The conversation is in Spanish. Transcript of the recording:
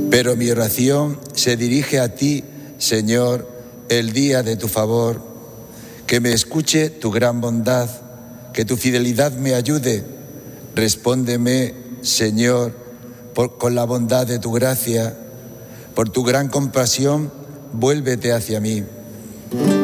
Pero mi oración se dirige a ti, Señor, el día de tu favor. Que me escuche tu gran bondad, que tu fidelidad me ayude. Respóndeme, Señor, con la bondad de tu gracia. Por tu gran compasión, vuélvete hacia mí.